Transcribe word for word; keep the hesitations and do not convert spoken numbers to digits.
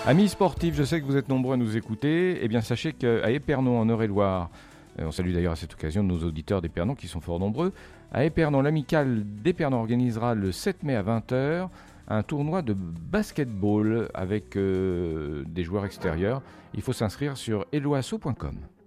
Amis sportifs, je sais que vous êtes nombreux à nous écouter. Eh bien, sachez qu'à Épernon, en Eure-et-Loir, on salue d'ailleurs à cette occasion nos auditeurs d'Épernon qui sont fort nombreux. À Épernon, l'amicale d'Épernon organisera le sept mai à vingt heures un tournoi de basketball avec euh, des joueurs extérieurs. Il faut s'inscrire sur eloasso point com.